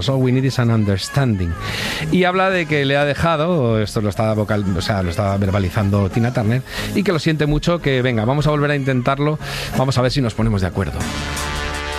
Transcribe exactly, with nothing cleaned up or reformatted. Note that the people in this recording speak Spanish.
All We Need Is an Understanding. Y habla de que le ha dejado, esto lo estaba vocal, o sea, lo estaba verbalizando Tina Turner, y que lo siente mucho, que venga, vamos a volver a intentarlo, vamos a ver si nos ponemos de acuerdo.